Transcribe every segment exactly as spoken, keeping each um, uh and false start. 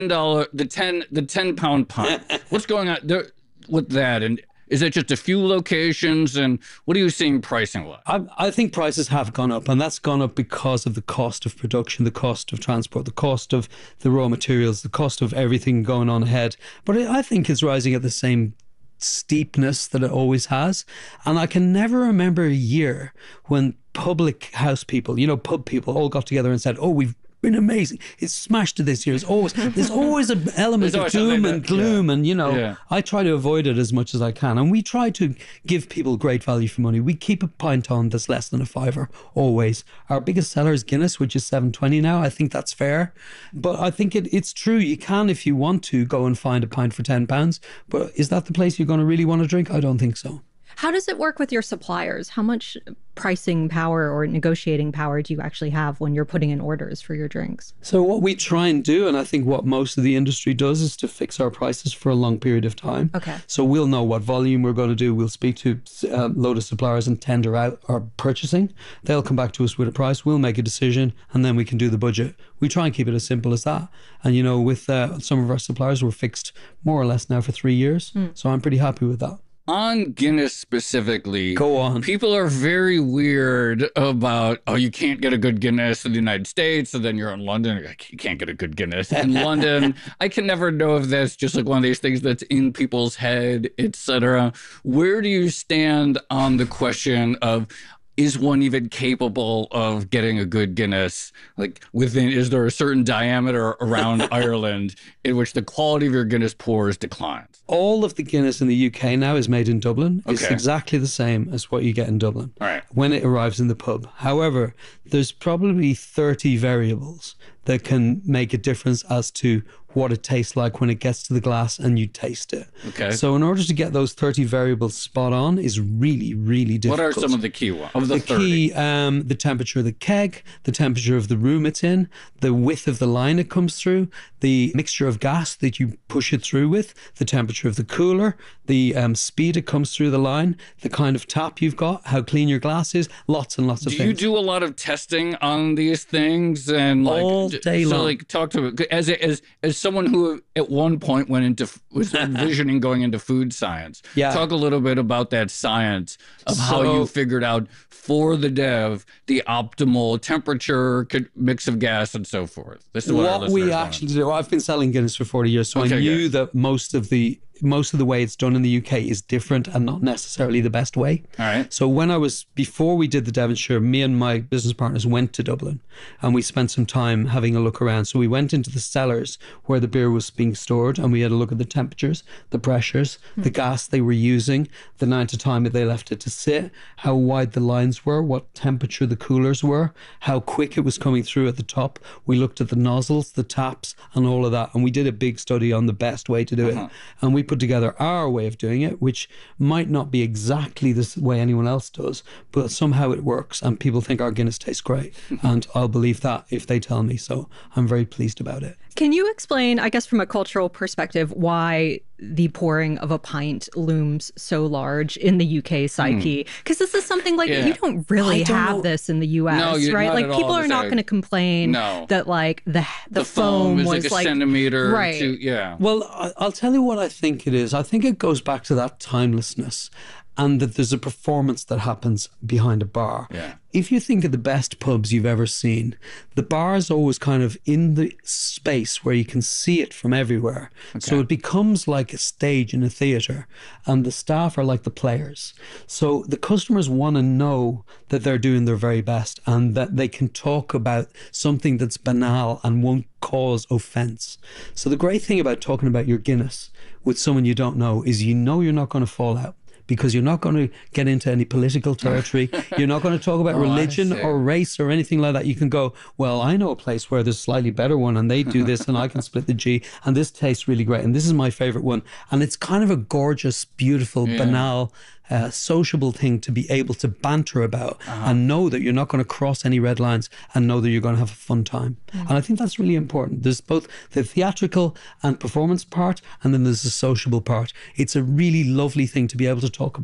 dollar, the ten, the ten pound pint. What's going on there with that? And is it just a few locations? And what are you seeing pricing wise? I, I think prices have gone up, and that's gone up because of the cost of production, the cost of transport, the cost of the raw materials, the cost of everything going on ahead. But I think it's rising at the same steepness that it always has. And I can never remember a year when public house people, you know, pub people all got together and said, oh, we've been amazing. It's smashed to this year. It's always there's always an element of doom and gloom, yeah. and you know, yeah. I try to avoid it as much as I can. And we try to give people great value for money. We keep a pint on that's less than a fiver always. Our biggest seller is Guinness, which is seven twenty now. I think that's fair, but I think it, it's true. You can, if you want to, go and find a pint for ten pounds. But is that the place you're going to really want to drink? I don't think so. How does it work with your suppliers? How much pricing power or negotiating power do you actually have when you're putting in orders for your drinks? So what we try and do, and I think what most of the industry does, is to fix our prices for a long period of time. Okay. So we'll know what volume we're going to do. We'll speak to a load of suppliers and tender out our purchasing. They'll come back to us with a price. We'll make a decision, and then we can do the budget. We try and keep it as simple as that. And, you know, with uh, some of our suppliers, we're fixed more or less now for three years. Mm. So I'm pretty happy with that. On Guinness specifically, go on. People are very weird about, oh, you can't get a good Guinness in the United States, and then you're in London, you're like, you can't get a good Guinness in London. I can never know if that's just like one of these things that's in people's head, et cetera. Where do you stand on the question of, is one even capable of getting a good Guinness? Like within, is there a certain diameter around Ireland in which the quality of your Guinness pours declines? All of the Guinness in the U K now is made in Dublin. Okay. It's exactly the same as what you get in Dublin All right. when it arrives in the pub. However, there's probably thirty variables that can make a difference as to what it tastes like when it gets to the glass and you taste it. Okay. So in order to get those thirty variables spot on is really, really difficult. What are some of the key ones? Of the, the thirty? key, um, the temperature of the keg, the temperature of the room it's in, the width of the line it comes through, the mixture of gas that you push it through with, the temperature of the cooler, the um, speed it comes through the line, the kind of tap you've got, how clean your glass is, lots and lots of do things. Do you do a lot of testing on these things? And like, all day so long. Like, talk to as as as someone who at one point went into was envisioning going into food science. Yeah. Talk a little bit about that science of so, how you figured out for the dev the optimal temperature, mix of gas, and so forth. This is what, what we actually do. I've been selling Guinness for forty years, so okay, I knew good. that most of the most of the way it's done in the U K is different and not necessarily the best way. All right. So when I was, before we did the Devonshire, me and my business partners went to Dublin and we spent some time having a look around. So we went into the cellars where the beer was being stored and we had a look at the temperatures, the pressures, mm. the gas they were using, the amount of time that they left it to sit, how wide the lines were, what temperature the coolers were, how quick it was coming through at the top. We looked at the nozzles, the taps and all of that. And we did a big study on the best way to do uh-huh. it. And we put together our way of doing it, which might not be exactly the way anyone else does, but somehow it works and people think our Guinness tastes great. And I'll believe that if they tell me, so I'm very pleased about it. Can you explain, I guess from a cultural perspective, why the pouring of a pint looms so large in the U K psyche? Because mm. this is something like, yeah. you don't really don't have know. this in the U S, no, right? Like people all. are not going to complain no. that like the the, the foam, foam is was like a like, centimeter. Right. To, yeah. Well, I'll tell you what I think it is. I think it goes back to that timelessness and that there's a performance that happens behind a bar. Yeah. If you think of the best pubs you've ever seen, the bar is always kind of in the space where you can see it from everywhere. Okay. So it becomes like a stage in a theatre and the staff are like the players. So the customers want to know that they're doing their very best and that they can talk about something that's banal and won't cause offence. So the great thing about talking about your Guinness with someone you don't know is you know you're not going to fall out, because you're not going to get into any political territory. You're not going to talk about oh, religion or race or anything like that. You can go, well, I know a place where there's a slightly better one and they do this and I can split the G and this tastes really great and this is my favorite one. And it's kind of a gorgeous, beautiful, yeah. banal, uh, sociable thing to be able to banter about uh-huh. and know that you're not going to cross any red lines and know that you're going to have a fun time. Mm-hmm. And I think that's really important. There's both the theatrical and performance part and then there's the sociable part. It's a really lovely thing to be able to talk about.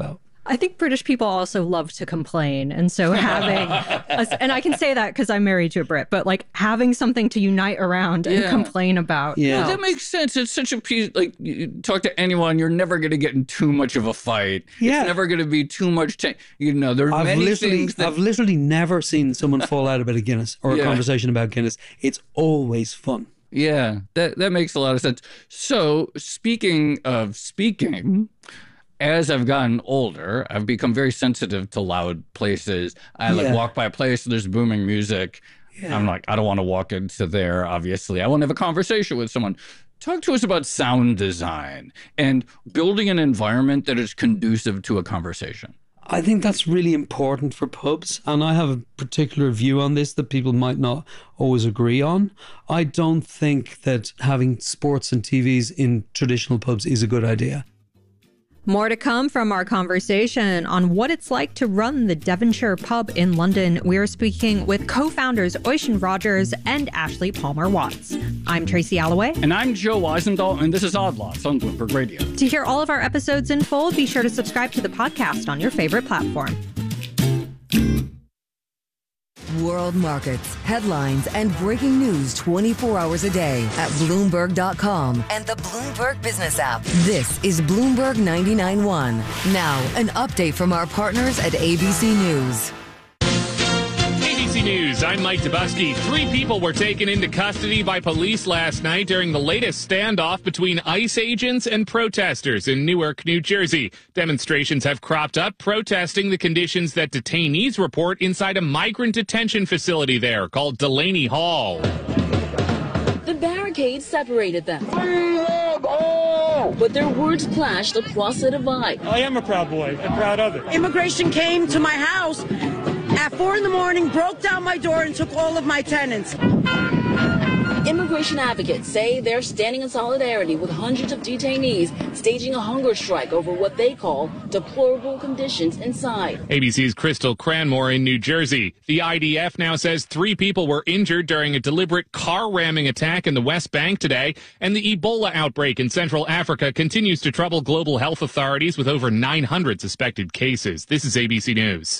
I think British people also love to complain. And so having, a, and I can say that because I'm married to a Brit, but like having something to unite around and yeah. complain about. Yeah, well, that makes sense. It's such a piece, like you talk to anyone, you're never going to get in too much of a fight. Yeah. It's never going to be too much, t- you know, there are I've many things that... I've literally never seen someone fall out about a Guinness or yeah. a conversation about Guinness. It's always fun. Yeah, that, that makes a lot of sense. So speaking of speaking... As I've gotten older, I've become very sensitive to loud places. I like yeah. walk by a place, there's booming music. Yeah. I'm like, I don't want to walk into there, obviously. I want to have a conversation with someone. Talk to us about sound design and building an environment that is conducive to a conversation. I think that's really important for pubs, and I have a particular view on this that people might not always agree on. I don't think that having sports and T Vs in traditional pubs is a good idea. More to come from our conversation on what it's like to run the Devonshire pub in London. We are speaking with co-founders Oisin Rogers and Ashley Palmer-Watts. I'm Tracy Alloway. And I'm Joe Weisenthal, and this is Odd Lots on Bloomberg Radio. To hear all of our episodes in full, be sure to subscribe to the podcast on your favorite platform. World markets, headlines, and breaking news twenty-four hours a day at Bloomberg dot com and the Bloomberg Business app. This is Bloomberg ninety-nine point one. Now, an update from our partners at A B C News. A B C News, I'm Mike Dubusky. Three people were taken into custody by police last night during the latest standoff between ICE agents and protesters in Newark, New Jersey. Demonstrations have cropped up protesting the conditions that detainees report inside a migrant detention facility there called Delaney Hall. The barricades separated them, but their words clashed across the divide. I am a proud boy. I'm proud of it. Immigration came to my house at four in the morning, broke down my door, and took all of my tenants. Immigration advocates say they're standing in solidarity with hundreds of detainees staging a hunger strike over what they call deplorable conditions inside. A B C's Crystal Cranmore in New Jersey. The I D F now says three people were injured during a deliberate car ramming attack in the West Bank today, and the Ebola outbreak in Central Africa continues to trouble global health authorities with over nine hundred suspected cases. This is A B C News.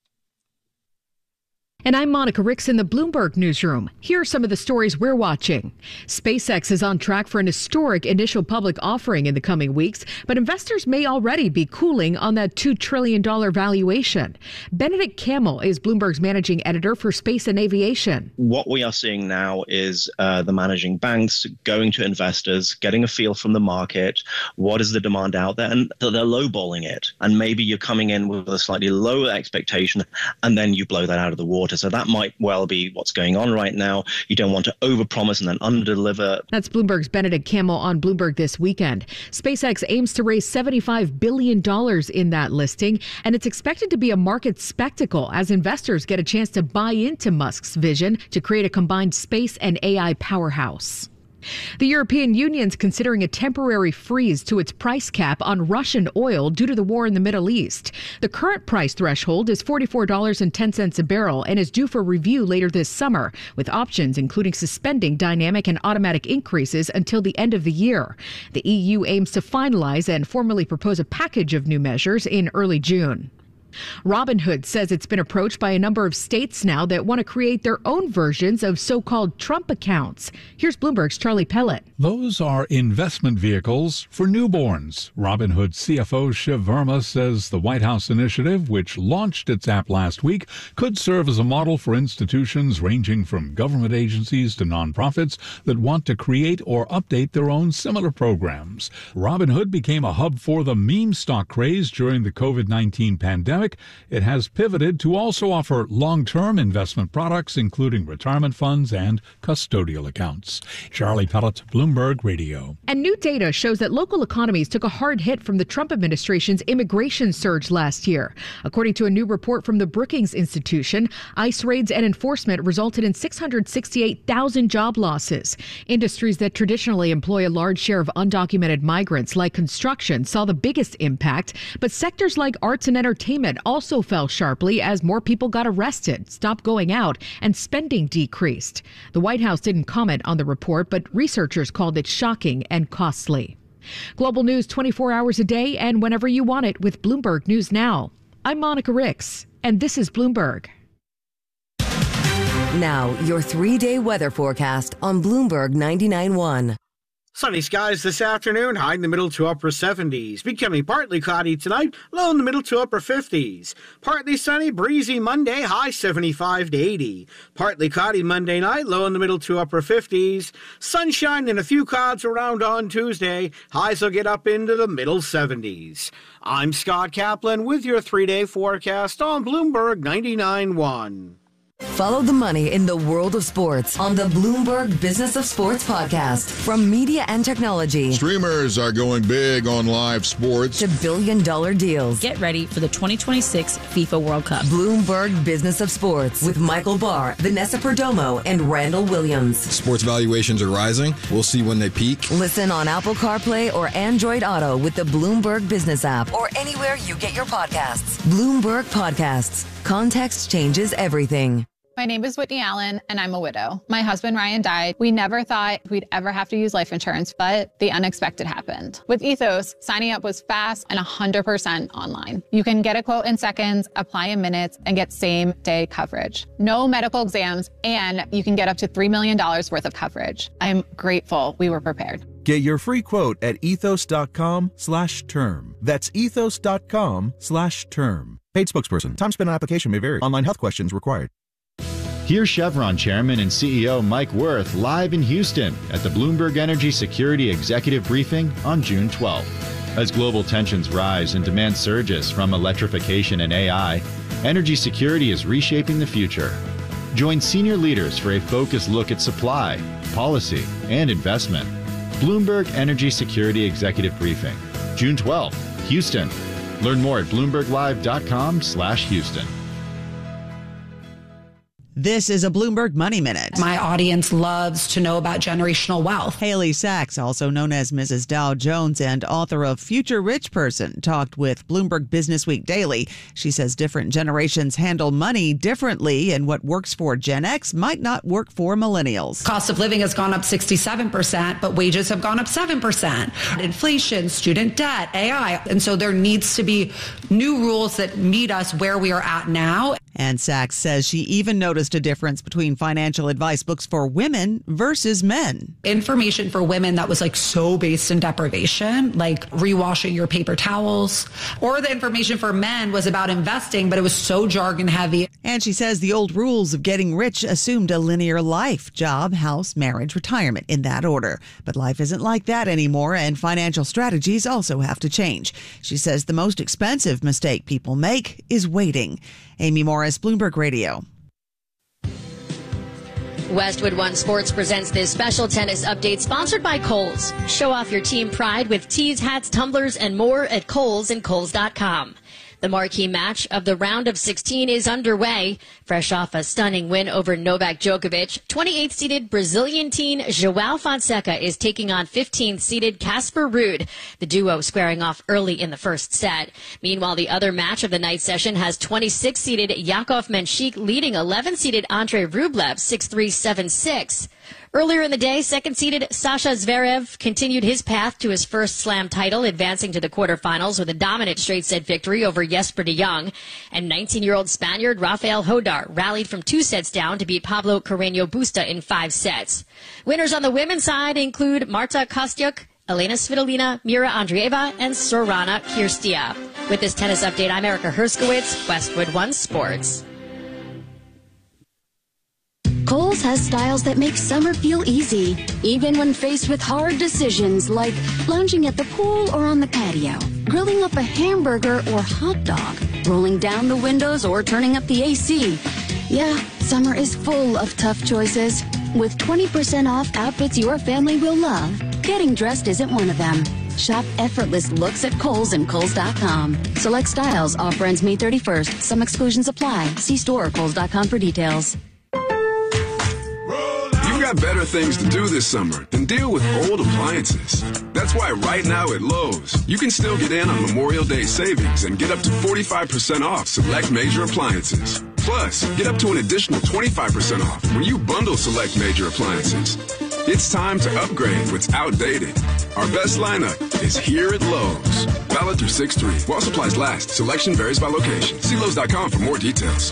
And I'm Monica Ricks in the Bloomberg Newsroom. Here are some of the stories we're watching. SpaceX is on track for an historic initial public offering in the coming weeks, but investors may already be cooling on that two trillion dollars valuation. Benedict Campbell is Bloomberg's managing editor for space and aviation. What we are seeing now is uh, the managing banks going to investors, getting a feel from the market. What is the demand out there? And they're lowballing it. And maybe you're coming in with a slightly lower expectation, and then you blow that out of the water. So that might well be what's going on right now. You don't want to overpromise and then underdeliver. That's Bloomberg's Benedict Campbell on Bloomberg This Weekend. SpaceX aims to raise seventy-five billion dollars in that listing, and it's expected to be a market spectacle as investors get a chance to buy into Musk's vision to create a combined space and A I powerhouse. The European Union's considering a temporary freeze to its price cap on Russian oil due to the war in the Middle East. The current price threshold is forty-four dollars and ten cents a barrel and is due for review later this summer, with options including suspending dynamic and automatic increases until the end of the year. The E U aims to finalize and formally propose a package of new measures in early June. Robinhood says it's been approached by a number of states now that want to create their own versions of so-called Trump accounts. Here's Bloomberg's Charlie Pellet. Those are investment vehicles for newborns. Robinhood C F O Shiv Verma says the White House initiative, which launched its app last week, could serve as a model for institutions ranging from government agencies to nonprofits that want to create or update their own similar programs. Robinhood became a hub for the meme stock craze during the covid nineteen pandemic. It has pivoted to also offer long-term investment products, including retirement funds and custodial accounts. Charlie Pellet, Bloomberg Radio. And new data shows that local economies took a hard hit from the Trump administration's immigration surge last year. According to a new report from the Brookings Institution, ICE raids and enforcement resulted in six hundred sixty-eight thousand job losses. Industries that traditionally employ a large share of undocumented migrants, like construction, saw the biggest impact, but sectors like arts and entertainment also fell sharply as more people got arrested, stopped going out, and spending decreased. The White House didn't comment on the report, but researchers called it shocking and costly. Global news twenty-four hours a day and whenever you want it with Bloomberg News Now. I'm Monica Ricks, and this is Bloomberg. Now, your three-day weather forecast on Bloomberg ninety-nine point one. Sunny skies this afternoon, high in the middle to upper seventies. Becoming partly cloudy tonight, low in the middle to upper fifties. Partly sunny, breezy Monday, high seventy-five to eighty. Partly cloudy Monday night, low in the middle to upper fifties. Sunshine and a few clouds around on Tuesday. Highs will get up into the middle seventies. I'm Scott Kaplan with your three-day forecast on Bloomberg ninety-nine point one. Follow the money in the world of sports on the Bloomberg Business of Sports podcast. From media and technology. Streamers are going big on live sports. To billion dollar deals. Get ready for the twenty twenty-six FIFA World Cup. Bloomberg Business of Sports with Michael Barr, Vanessa Perdomo, and Randall Williams. Sports valuations are rising. We'll see when they peak. Listen on Apple CarPlay or Android Auto with the Bloomberg Business app or anywhere you get your podcasts. Bloomberg Podcasts. Context changes everything. My name is Whitney Allen, and I'm a widow. My husband, Ryan, died. We never thought we'd ever have to use life insurance, but the unexpected happened. With Ethos, signing up was fast and one hundred percent online. You can get a quote in seconds, apply in minutes, and get same-day coverage. No medical exams, and you can get up to three million dollars worth of coverage. I'm grateful we were prepared. Get your free quote at ethos.com slash term. That's ethos.com slash term. Paid spokesperson. Time spent on application may vary. Online health questions required. Here's Chevron Chairman and C E O Mike Wirth live in Houston at the Bloomberg Energy Security Executive Briefing on June twelfth. As global tensions rise and demand surges from electrification and A I, energy security is reshaping the future. Join senior leaders for a focused look at supply, policy, and investment. Bloomberg Energy Security Executive Briefing, June twelfth, Houston. Learn more at bloomberglive.com slash Houston. This is a Bloomberg Money Minute. My audience loves to know about generational wealth. Haley Sachs, also known as Missus Dow Jones and author of Future Rich Person, talked with Bloomberg Businessweek Daily. She says different generations handle money differently, and what works for Gen X might not work for millennials. Cost of living has gone up sixty-seven percent, but wages have gone up seven percent. Inflation, student debt, A I. And so there needs to be new rules that meet us where we are at now. And Sachs says she even noticed a difference between financial advice books for women versus men. Information for women that was like so based in deprivation, like rewashing your paper towels, or the information for men was about investing, but it was so jargon heavy. And she says the old rules of getting rich assumed a linear life, job, house, marriage, retirement, in that order. But life isn't like that anymore, and financial strategies also have to change. She says the most expensive mistake people make is waiting. Amy Morris, Bloomberg Radio. Westwood One Sports presents this special tennis update sponsored by Kohl's. Show off your team pride with tees, hats, tumblers, and more at Kohl's and Kohl's dot com. The marquee match of the round of sixteen is underway. Fresh off a stunning win over Novak Djokovic, twenty-eighth seeded Brazilian teen João Fonseca is taking on fifteenth seeded Casper Ruud. The duo squaring off early in the first set. Meanwhile, the other match of the night session has twenty-sixth seeded Yakov Menchik leading eleventh seeded Andrei Rublev six three, seven six. Earlier in the day, second-seeded Sasha Zverev continued his path to his first slam title, advancing to the quarterfinals with a dominant straight-set victory over Jesper de Jong. And nineteen-year-old Spaniard Rafael Hodar rallied from two sets down to beat Pablo Carreño Busta in five sets. Winners on the women's side include Marta Kostyuk, Elena Svitolina, Mira Andreeva, and Sorana Kirstia. With this tennis update, I'm Erica Herskowitz, Westwood One Sports. Kohl's has styles that make summer feel easy, even when faced with hard decisions like lounging at the pool or on the patio, grilling up a hamburger or hot dog, rolling down the windows or turning up the A C. Yeah, summer is full of tough choices. With twenty percent off outfits your family will love, getting dressed isn't one of them. Shop effortless looks at Kohl's and Kohl's dot com. Select styles, offer ends May thirty-first. Some exclusions apply. See store or Kohl's dot com for details. You've got better things to do this summer than deal with old appliances. That's why right now at Lowe's, you can still get in on Memorial Day savings and get up to forty-five percent off select major appliances. Plus, get up to an additional twenty-five percent off when you bundle select major appliances. It's time to upgrade what's outdated. Our best lineup is here at Lowe's. Valid through six three. While supplies last, selection varies by location. See Lowe's dot com for more details.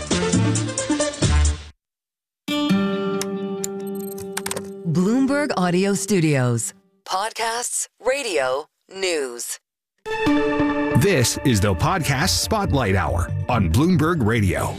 Bloomberg Audio Studios. Podcasts, radio, news. This is the Podcast Spotlight Hour on Bloomberg Radio.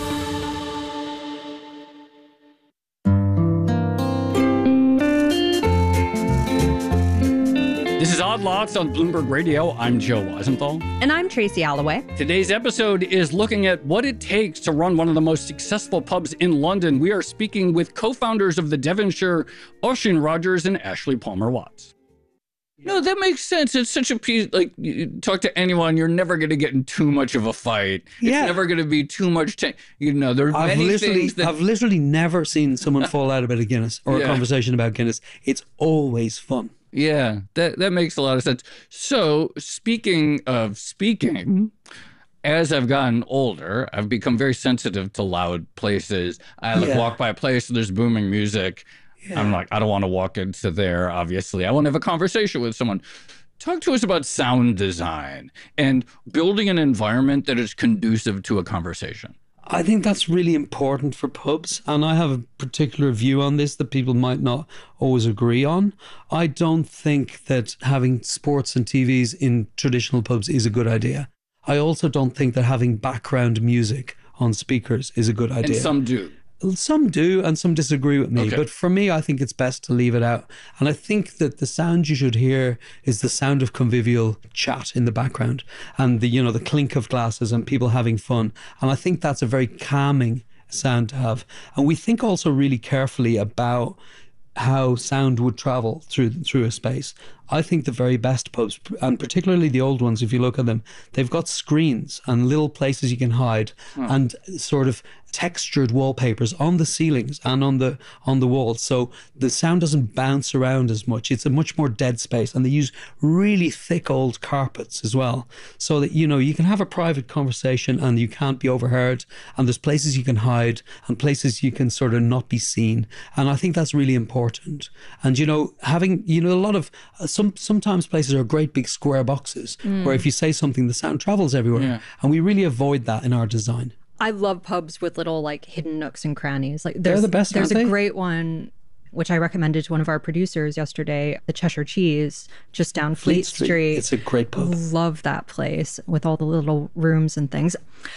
This is Odd Lots on Bloomberg Radio. I'm Joe Weisenthal. And I'm Tracy Alloway. Today's episode is looking at what it takes to run one of the most successful pubs in London. We are speaking with co-founders of the Devonshire, Oisin Rogers and Ashley Palmer Watts. No, that makes sense. It's such a piece, like, you talk to anyone, you're never going to get in too much of a fight. Yeah. It's never going to be too much, ta- you know, there are I've many literally, things that... I've literally never seen someone fall out about a Guinness or Yeah. a conversation about Guinness. It's always fun. Yeah, that, that makes a lot of sense. So, speaking of speaking, as I've gotten older, I've become very sensitive to loud places. I like Yeah. walk by a place and there's booming music. Yeah. I'm like, I don't want to walk into there, obviously. I want to have a conversation with someone. Talk to us about sound design and building an environment that is conducive to a conversation. I think that's really important for pubs, and I have a particular view on this that people might not always agree on. I don't think that having sports and T Vs in traditional pubs is a good idea. I also don't think that having background music on speakers is a good idea. And some do. Some do, and some disagree with me. Okay. But for me, I think it's best to leave it out. And I think that the sound you should hear is the sound of convivial chat in the background, and the you know the clink of glasses and people having fun. And I think that's a very calming sound to have. And we think also really carefully about how sound would travel through through a space. I think the very best pubs, and particularly the old ones, if you look at them, they've got screens and little places you can hide, Hmm. and sort of textured wallpapers on the ceilings and on the on the walls, so the sound doesn't bounce around as much. It's a much more dead space, and they use really thick old carpets as well, so that you know you can have a private conversation and you can't be overheard, and there's places you can hide and places you can sort of not be seen. And I think that's really important. And you know having you know a lot of uh, some sometimes places are great big square boxes Mm. where if you say something the sound travels everywhere. Yeah. And we really avoid that in our design. I love pubs with little like hidden nooks and crannies. Like They're there's the best, There's aren't a they? great one which I recommended to one of our producers yesterday, the Cheshire Cheese, just down Fleet, Fleet Street. Street. It's a great pub. Love that place with all the little rooms and things.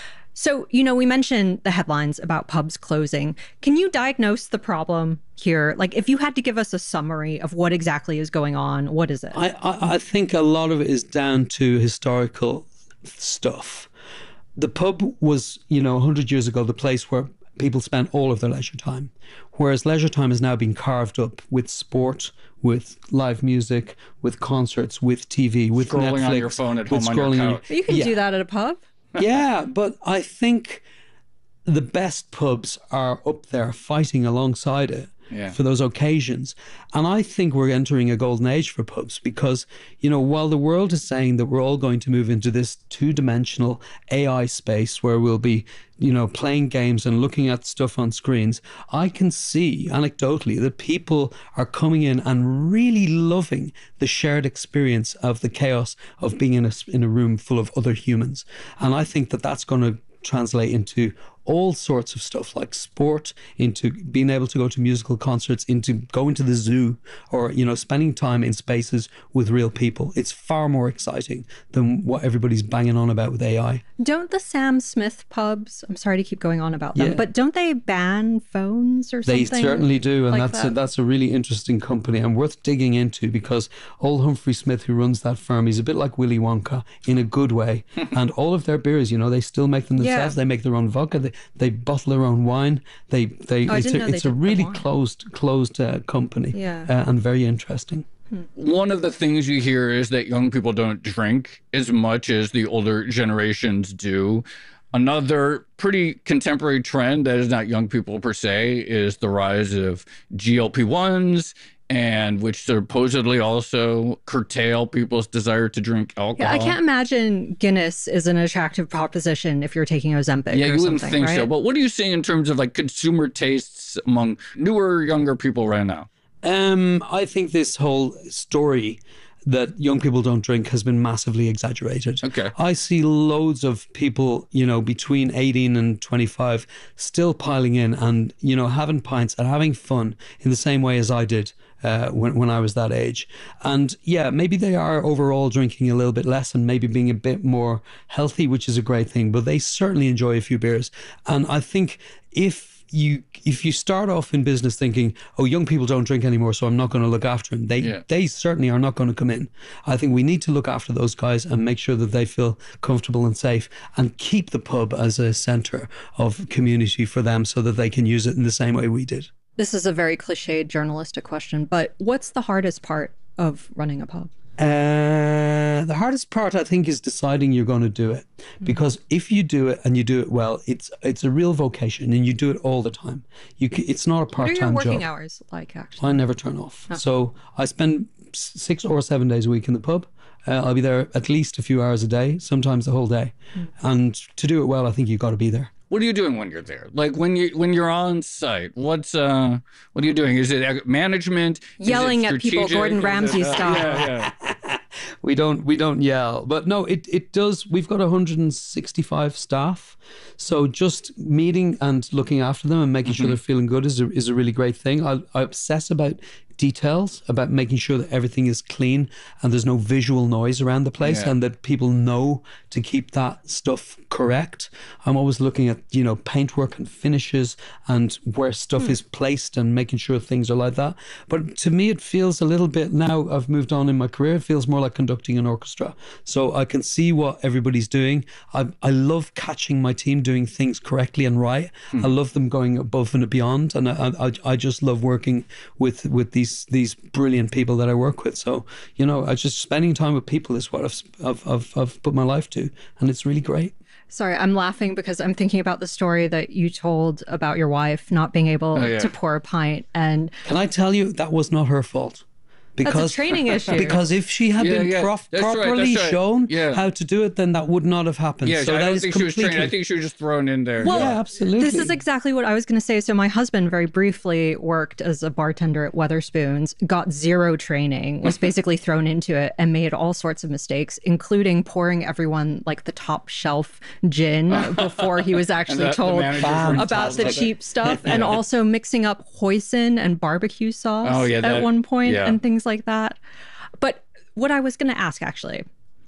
So, you know, we mentioned the headlines about pubs closing. Can you diagnose the problem here? Like, if you had to give us a summary of what exactly is going on, what is it? I, I, I think a lot of it is down to historical stuff. The pub was, you know, one hundred years ago, the place where people spent all of their leisure time, whereas leisure time has now been carved up with sport, with live music, with concerts, with T V, with Scrolling Netflix, on your phone at with home on your scrolling on couch. your- You can Yeah. do that at a pub. Yeah, but I think the best pubs are up there fighting alongside it Yeah. for those occasions. And I think we're entering a golden age for pubs because, you know, while the world is saying that we're all going to move into this two-dimensional A I space where we'll be, you know, playing games and looking at stuff on screens, I can see anecdotally that people are coming in and really loving the shared experience of the chaos of being in a, in a room full of other humans. And I think that that's going to translate into all sorts of stuff like sport, into being able to go to musical concerts, into going to the zoo, or, you know, spending time in spaces with real people. It's far more exciting than what everybody's banging on about with A I. Don't the Sam Smith pubs, I'm sorry to keep going on about them, Yeah. but don't they ban phones or They something? certainly do, and like that's that? a, that's a really interesting company and worth digging into, because old Humphrey Smith, who runs that firm, he's a bit like Willy Wonka in a good way. And all of their beers, you know, they still make them themselves. Yeah. They make their own vodka. They, they bottle their own wine. They they Oh, I it's didn't a, know they it's a did the really wine. closed closed uh, company. Yeah. uh, and very interesting. One of the things you hear is that young people don't drink as much as the older generations do. Another pretty contemporary trend that is not young people per se is the rise of G L P ones, and which supposedly also curtail people's desire to drink alcohol. Yeah, I can't imagine Guinness is an attractive proposition if you're taking Ozempic Yeah, or you wouldn't something, think so. right? But what are you seeing in terms of like consumer tastes among newer, younger people right now? Um, I think this whole story that young people don't drink has been massively exaggerated. Okay. I see loads of people, you know, between eighteen and twenty-five still piling in and, you know, having pints and having fun in the same way as I did uh, when, when I was that age. And yeah, maybe they are overall drinking a little bit less and maybe being a bit more healthy, which is a great thing, but they certainly enjoy a few beers. And I think if You if you start off in business thinking, oh, young people don't drink anymore, so I'm not going to look after them, they Yeah. they certainly are not going to come in. I think we need to look after those guys and make sure that they feel comfortable and safe and keep the pub as a centre of community for them so that they can use it in the same way we did. This is a very cliched journalistic question, but what's the hardest part of running a pub? Uh, the hardest part, I think, is deciding you're going to do it. Because if you do it and you do it well, it's it's a real vocation and you do it all the time. You c- It's not a What are your part-time working job. hours like, actually? I never turn off. Oh. So I spend s- six or seven days a week in the pub. Uh, I'll be there at least a few hours a day, sometimes the whole day. Mm. And to do it well, I think you've got to be there. What are you doing when you're there? Like when you when you're on site, what's uh what are you doing? Is it management? Is it Yelling at people, strategic? Gordon Is it, Ramsay uh, style. Yeah, yeah. We don't we don't yell, but no, it it does. We've got one hundred sixty-five staff, so just meeting and looking after them and making sure they're feeling good is a, is a really great thing. I, I obsess about details, about making sure that everything is clean and there's no visual noise around the place, Yeah. and that people know to keep that stuff correct. I'm always looking at, you know, paintwork and finishes and where stuff is placed and making sure things are like that. But to me, it feels a little bit, now I've moved on in my career, it feels more like conducting an orchestra. So I can see what everybody's doing. I, I love catching my team doing things correctly and right. I love them going above and beyond. And I, I, I just love working with, with these these brilliant people that I work with. So, you know, I just spending time with people is what I've, I've, I've, I've put my life to. And it's really great. Sorry, I'm laughing because I'm thinking about the story that you told about your wife not being able Oh, yeah. to pour a pint. And Can I tell you, that was not her fault. That's a training issue. Because if she had Yeah, been yeah. prof- That's right, properly that's right. shown Yeah. how to do it, then that would not have happened. Yeah, so I that don't is think she was completely... trained. I think she was just thrown in there. Well, yeah, absolutely. This is exactly what I was going to say. So my husband very briefly worked as a bartender at Weatherspoons, got zero training, was basically thrown into it and made all sorts of mistakes, including pouring everyone like the top shelf gin before he was actually the- the told managers were about the fantastic. cheap stuff, and Yeah. also mixing up hoisin and barbecue sauce Oh, yeah, at that- one point yeah. and things like that. But what I was going to ask, actually,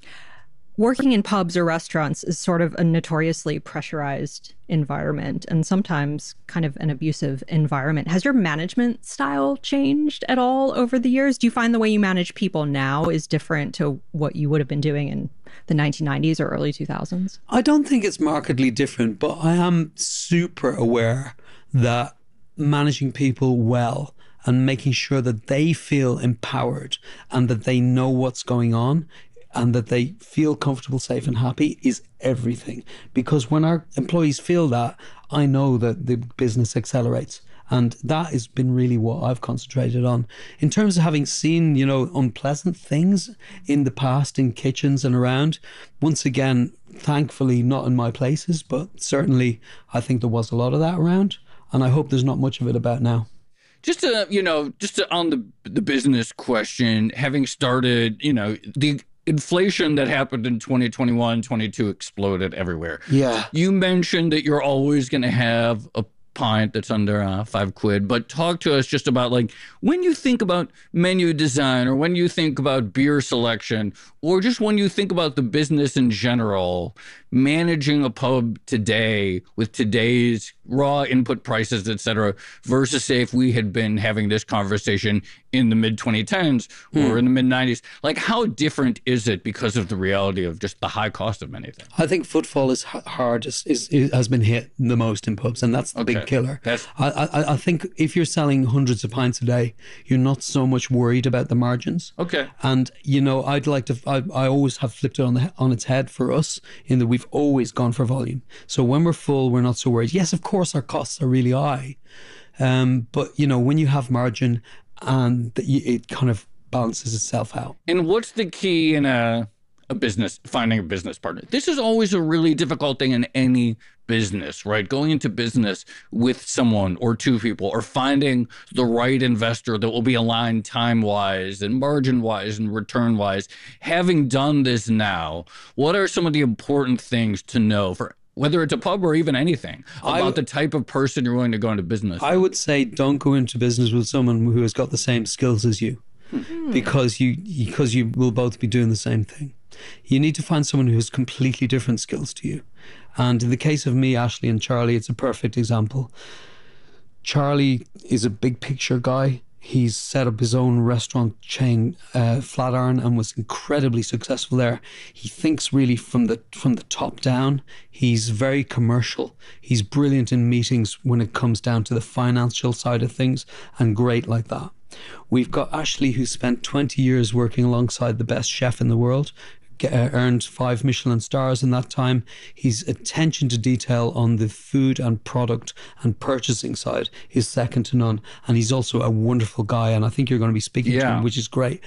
working in pubs or restaurants is sort of a notoriously pressurized environment and sometimes kind of an abusive environment. Has your management style changed at all over the years? Do you find the way you manage people now is different to what you would have been doing in the nineteen nineties or early two thousands? I don't think it's markedly different, but I am super aware that managing people well and making sure that they feel empowered and that they know what's going on and that they feel comfortable, safe and happy is everything. Because when our employees feel that, I know that the business accelerates. And that has been really what I've concentrated on. In terms of having seen, you know, unpleasant things in the past in kitchens and around, once again, thankfully not in my places, but certainly I think there was a lot of that around. And I hope there's not much of it about now. Just to, you know, just to, on the the business question, having started, you know, the inflation that happened in twenty twenty-one, twenty-two exploded everywhere. Yeah. You mentioned that you're always going to have a pint that's under uh, five quid, but talk to us just about, like, when you think about menu design or when you think about beer selection or just when you think about the business in general, managing a pub today with today's raw input prices, et cetera, versus say if we had been having this conversation in the mid twenty tens or Hmm. in the mid nineties, like how different is it because of the reality of just the high cost of many things? I think footfall is h- hard, is, is, is, has been hit the most in pubs, and that's the Okay. big killer. That's- I, I, I think if you're selling hundreds of pints a day, you're not so much worried about the margins. Okay. And, you know, I'd like to, I, I always have flipped it on, the, on its head for us in that we've always gone for volume. So when we're full, we're not so worried. Yes, of course, our costs are really high. Um, but, you know, when you have margin and the, it kind of balances itself out. And what's the key in a a business, finding a business partner? This is always a really difficult thing in any business, right? Going into business with someone or two people, or finding the right investor that will be aligned time-wise and margin-wise and return-wise. Having done this now, what are some of the important things to know for whether it's a pub or even anything about I, the type of person you're willing to go into business? I would say don't go into business with someone who has got the same skills as you, hmm. because you because you will both be doing the same thing. You need to find someone who has completely different skills to you. And in the case of me, Ashley, and Charlie, it's a perfect example. Charlie is a big picture guy. He's set up his own restaurant chain, uh, Flatiron, and was incredibly successful there. He thinks really from the from the top down. He's very commercial. He's brilliant in meetings when it comes down to the financial side of things, and great like that. We've got Ashley, who spent twenty years working alongside the best chef in the world, Uh, earned five Michelin stars in that time. His attention to detail on the food and product and purchasing side is second to none. And he's also a wonderful guy, and I think you're going to be speaking yeah. to him, which is great.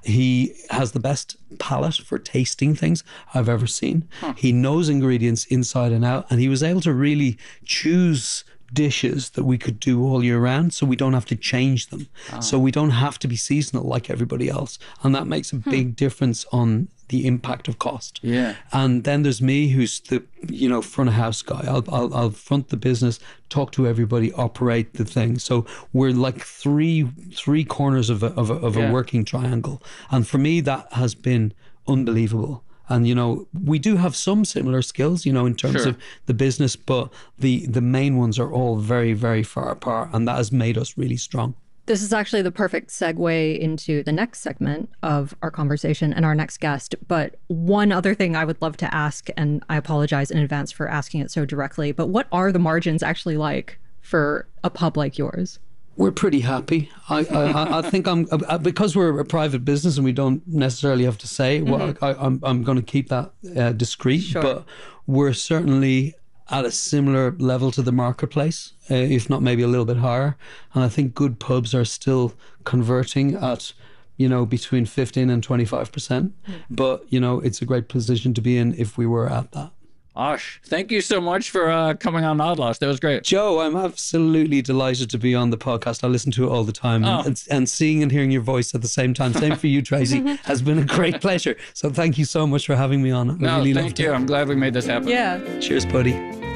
He has the best palate for tasting things I've ever seen. Huh. He knows ingredients inside and out, and he was able to really choose dishes that we could do all year round, so we don't have to change them. Oh. So we don't have to be seasonal like everybody else. And that makes a hmm. big difference on the impact of cost. Yeah. And then there's me, who's the, you know, front of house guy. I'll, I'll, I'll front the business, talk to everybody, operate the thing. So we're like three, three corners of a, of a, of yeah. a working triangle. And for me, that has been unbelievable. And, you know, we do have some similar skills, you know, in terms sure. of the business, but the, the main ones are all very, very far apart. And that has made us really strong. This is actually the perfect segue into the next segment of our conversation and our next guest. But one other thing I would love to ask, and I apologize in advance for asking it so directly, but what are the margins actually like for a pub like yours? We're pretty happy. I, I, I think I'm because we're a private business and we don't necessarily have to say. Mm-hmm. Well, I, I'm I'm going to keep that uh, discreet. Sure. But we're certainly at a similar level to the marketplace, uh, if not maybe a little bit higher. And I think good pubs are still converting at, you know, between fifteen and twenty-five percent. Mm-hmm. But you know, it's a great position to be in if we were at that. Ash, thank you so much for uh, coming on Odd Lots. That was great. Joe, I'm absolutely delighted to be on the podcast. I listen to it all the time. Oh. And, and seeing and hearing your voice at the same time, same for you, Tracy, has been a great pleasure. So thank you so much for having me on. I no, really thank you. It. I'm glad we made this happen. Yeah. Cheers, buddy.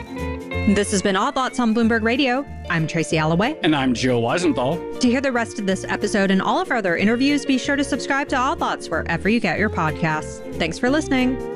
This has been Odd Lots on Bloomberg Radio. I'm Tracy Alloway. And I'm Joe Weisenthal. To hear the rest of this episode and all of our other interviews, be sure to subscribe to Odd Lots wherever you get your podcasts. Thanks for listening.